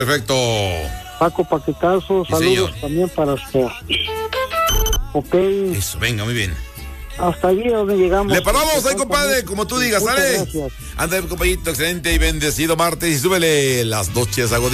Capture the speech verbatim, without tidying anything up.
Perfecto. Paco Paquetazo, Sí, saludos señor. también para usted. Ok. Eso, venga, muy bien. Hasta allí donde llegamos. Le paramos ahí, Falta compadre, mucho. como tú digas, Muchas ¿sale? gracias. Anda, compañito, excelente y bendecido martes. Y súbele las noches a